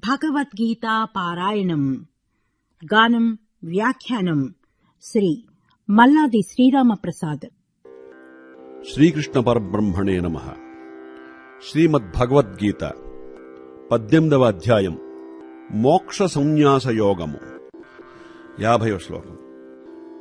భగవద్గీతా పారాయణం. గానం వ్యాఖ్యానం శ్రీ మల్లాది శ్రీరామప్రసాద్. శ్రీకృష్ణ పరబ్రహ్మణే నమః. శ్రీమద్భగవద్గీత 18వ అధ్యాయం మోక్ష సంన్యాస యోగము. 50వ శ్లోకం.